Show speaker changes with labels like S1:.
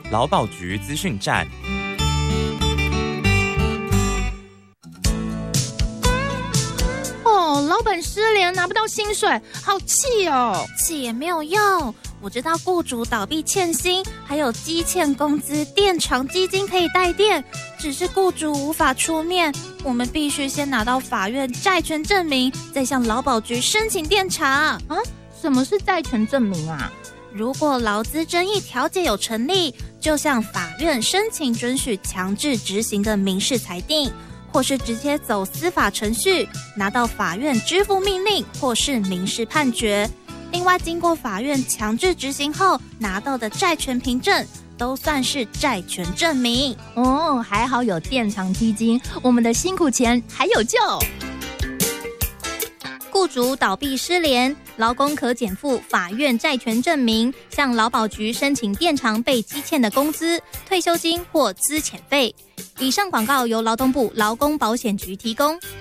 S1: 劳保局资讯站。
S2: 老板失联拿不到薪水，好气哦！
S3: 气也没有用，我知道雇主倒闭欠薪，还有积欠工资垫偿基金可以代垫，只是雇主无法出面，我们必须先拿到法院债权证明，再向劳保局申请垫偿。
S2: 啊？什么是债权证明啊？
S3: 如果劳资争议调解有成立，就向法院申请准许强制执行的民事裁定，或是直接走司法程序，拿到法院支付命令或是民事判决。另外，经过法院强制执行后拿到的债权凭证，都算是债权证明。
S2: 哦，还好有垫偿基金，我们的辛苦钱还有救。
S3: 雇主倒闭失联，劳工可减负法院债权证明，向劳保局申请垫偿被积欠的工资、退休金或资遣费。以上广告由劳动部劳工保险局提供。